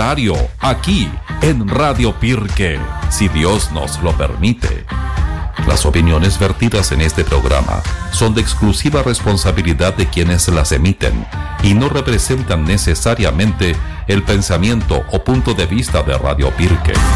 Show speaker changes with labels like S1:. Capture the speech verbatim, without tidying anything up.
S1: horario, aquí en Radio Pirque, si Dios nos lo permite. Las opiniones vertidas en este programa son de exclusiva responsabilidad de quienes las emiten y no representan necesariamente el pensamiento o punto de vista de Radio Pirque.